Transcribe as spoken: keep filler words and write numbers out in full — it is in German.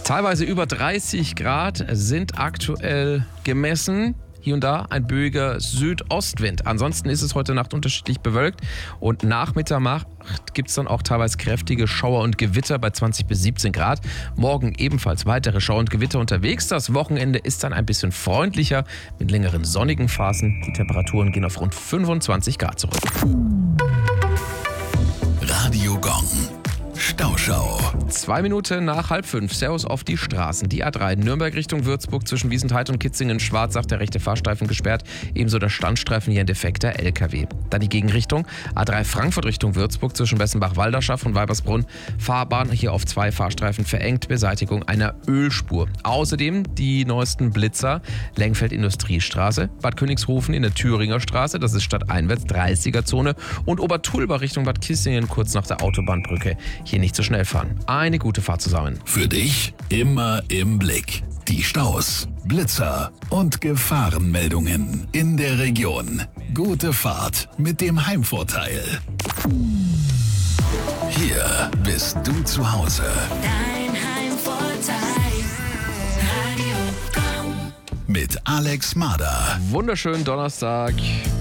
Teilweise über dreißig Grad sind aktuell gemessen. Hier und da ein böiger Südostwind. Ansonsten ist es heute Nacht unterschiedlich bewölkt und nach Mitternacht gibt es dann auch teilweise kräftige Schauer und Gewitter bei zwanzig bis siebzehn Grad. Morgen ebenfalls weitere Schauer und Gewitter unterwegs. Das Wochenende ist dann ein bisschen freundlicher mit längeren sonnigen Phasen. Die Temperaturen gehen auf rund fünfundzwanzig Grad zurück. Radio Gong. Stauschau. Zwei Minuten nach halb fünf. Servus auf die Straßen. Die A drei Nürnberg Richtung Würzburg zwischen Wiesenthal und Kitzingen-Schwarzach, der rechte Fahrstreifen gesperrt. Ebenso der Standstreifen hier ein defekter L K W. Dann die Gegenrichtung. A drei Frankfurt Richtung Würzburg zwischen Bessenbach-Walderschaft und Weibersbrunn. Fahrbahn hier auf zwei Fahrstreifen verengt. Beseitigung einer Ölspur. Außerdem die neuesten Blitzer. Lengfeld-Industriestraße. Bad Königshofen in der Thüringer Straße. Das ist stadteinwärts dreißiger-Zone. Und Obertulbach Richtung Bad Kissingen kurz nach der Autobahnbrücke. Hier nicht so schnell fahren. Eine gute Fahrt zusammen. Für dich immer im Blick. Die Staus, Blitzer und Gefahrenmeldungen in der Region. Gute Fahrt mit dem Heimvorteil. Hier bist du zu Hause. Dein Heimvorteil. Radio Gong. Mit Alex Mader. Wunderschönen Donnerstag.